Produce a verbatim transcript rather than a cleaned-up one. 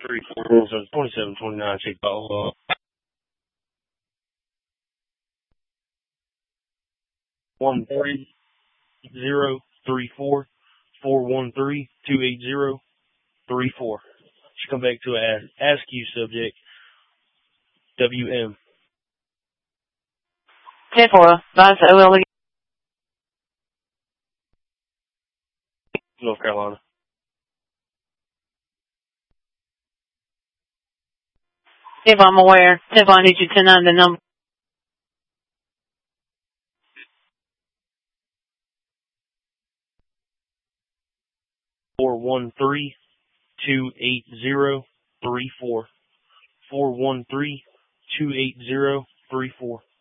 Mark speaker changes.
Speaker 1: three four, so twenty-seven twenty-nine, check follow up. One three zero three four four one three two eight zero three four. Should come back to a ask you subject. W M.
Speaker 2: ten four, that's O L E.
Speaker 1: North Carolina.
Speaker 2: If I'm aware, if I need you to know the number.
Speaker 1: Four one three two eight zero three four. Four one three two eight zero three four.